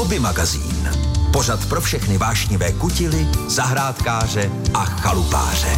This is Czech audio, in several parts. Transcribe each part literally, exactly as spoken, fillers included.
Hobby magazín. Pořad pro všechny vášnivé kutily, zahrádkáře a chalupáře.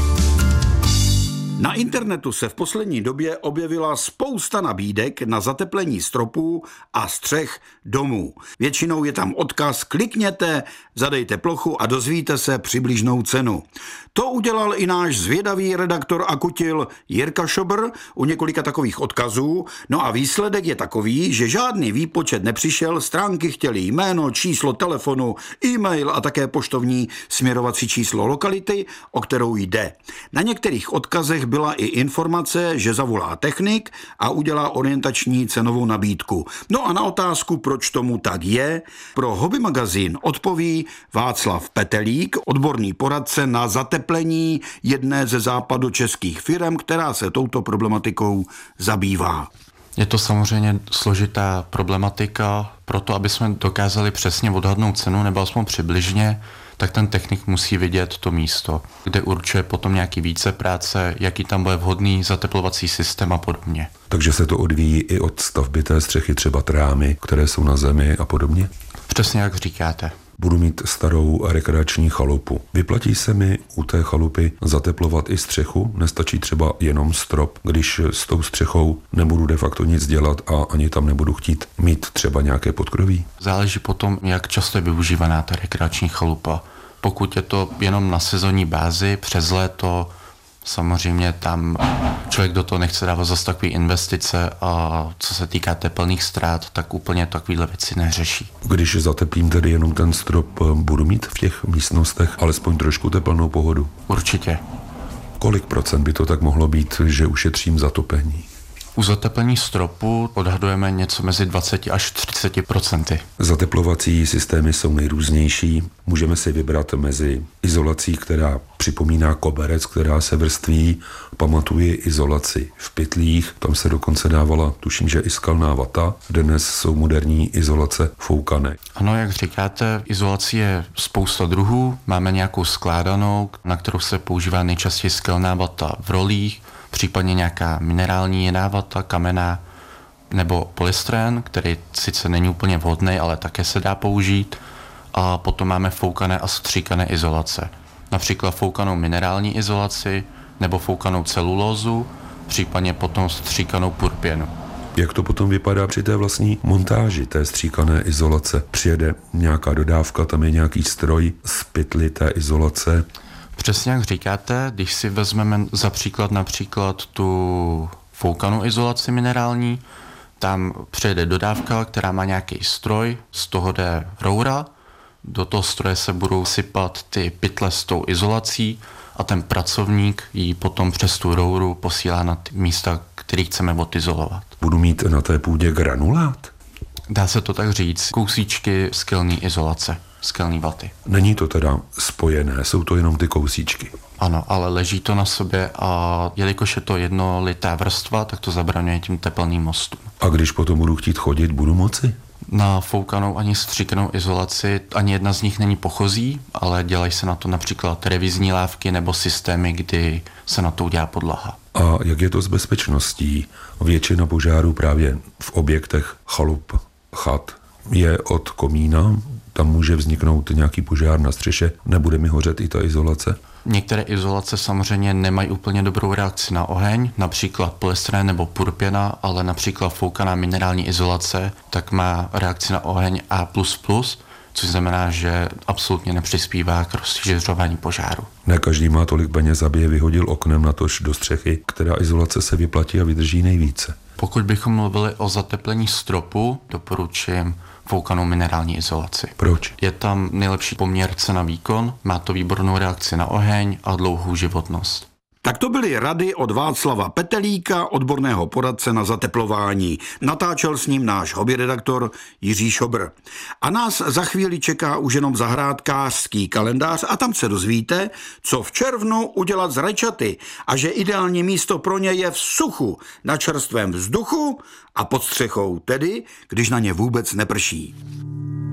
Na internetu se v poslední době objevila spousta nabídek na zateplení stropů a střech domů. Většinou je tam odkaz, klikněte, zadejte plochu a dozvíte se přibližnou cenu. To udělal i náš zvědavý redaktor a kutil Jirka Šobr u několika takových odkazů, no a výsledek je takový, že žádný výpočet nepřišel, stránky chtěly jméno, číslo telefonu, e-mail a také poštovní směrovací číslo lokality, o kterou jde. Na některých odkazech byla i informace, že zavolá technik a udělá orientační cenovou nabídku. No a na otázku, proč tomu tak je, pro Hobby magazín odpoví Václav Petelík, odborný poradce na zateplení jedné ze západočeských firem, která se touto problematikou zabývá. Je to samozřejmě složitá problematika, proto aby jsme dokázali přesně odhadnout cenu nebo aspoň přibližně, tak ten technik musí vidět to místo, kde určuje potom nějaký více práce, jaký tam bude vhodný zateplovací systém a podobně. Takže se to odvíjí i od stavby té střechy, třeba trámy, které jsou na zemi a podobně? Přesně jak říkáte. Budu mít starou rekreační chalupu. Vyplatí se mi u té chalupy zateplovat i střechu? Nestačí třeba jenom strop, když s tou střechou nebudu de facto nic dělat a ani tam nebudu chtít mít třeba nějaké podkroví? Záleží potom, jak často je využívaná ta rekreační chalupa. Pokud je to jenom na sezónní bázi, přes léto, samozřejmě tam člověk do toho nechce dávat zase takové investice a co se týká tepelných ztrát, tak úplně takovéhle věci neřeší. Když zateplím tedy jenom ten strop, budu mít v těch místnostech alespoň trošku tepelnou pohodu? Určitě. Kolik procent by to tak mohlo být, že ušetřím zatopení? U zateplení stropu odhadujeme něco mezi dvacet až třicet procent. Zateplovací systémy jsou nejrůznější. Můžeme si vybrat mezi izolací, která připomíná koberec, která se vrství. Pamatuji izolaci v pytlích, tam se dokonce dávala, tuším, že i skalná vata. Dnes jsou moderní izolace foukané. Ano, jak říkáte, izolací je spousta druhů. Máme nějakou skládanou, na kterou se používá nejčastěji skalná vata v rolích, případně nějaká minerální jiná vata, kamenná nebo polystyrén, který sice není úplně vhodný, ale také se dá použít. A potom máme foukané a stříkané izolace. Například foukanou minerální izolaci nebo foukanou celulózu, případně potom stříkanou purpěnu. Jak to potom vypadá při té vlastní montáži té stříkané izolace? Přijede nějaká dodávka, tam je nějaký stroj z pytly té izolace. Přesně jak říkáte, když si vezmeme za příklad například tu foukanou izolaci minerální, tam přijede dodávka, která má nějaký stroj, z toho jde roura, do toho stroje se budou sypat ty pytle s tou izolací a ten pracovník ji potom přes tu rouru posílá na ty místa, který chceme odizolovat. Budu mít na té půdě granulát? Dá se to tak říct, kousíčky skelní izolace, skelní vaty. Není to teda spojené, jsou to jenom ty kousíčky. Ano, ale leží to na sobě a jelikož je to jednolitá vrstva, tak to zabraňuje tím tepelným mostům. A když potom budu chtít chodit, budu moci? Na foukanou ani stříkanou izolaci ani jedna z nich není pochozí, ale dělají se na to například revizní lávky nebo systémy, kdy se na to udělá podlaha. A jak je to s bezpečností? Většina požárů právě v objektech chalup, chat je od komína, tam může vzniknout nějaký požár na střeše, nebude mi hořet i ta izolace? Některé izolace samozřejmě nemají úplně dobrou reakci na oheň, například polystyrén nebo purpěna, ale například foukaná minerální izolace tak má reakci na oheň A plus plus, což znamená, že absolutně nepřispívá k rozšiřování požáru. Ne každý má tolik peněz, aby je vyhodil oknem natož do střechy, která izolace se vyplatí a vydrží nejvíce. Pokud bychom mluvili o zateplení stropu, doporučím foukanou minerální izolaci. Proč? Je tam nejlepší poměr cena výkon, má to výbornou reakci na oheň a dlouhou životnost. Tak to byly rady od Václava Petelíka, odborného poradce na zateplování. Natáčel s ním náš hobbyredaktor Jiří Šobr. A nás za chvíli čeká už jenom zahrádkářský kalendář a tam se dozvíte, co v červnu udělat z rajčaty a že ideální místo pro ně je v suchu, na čerstvém vzduchu a pod střechou, tedy když na ně vůbec neprší.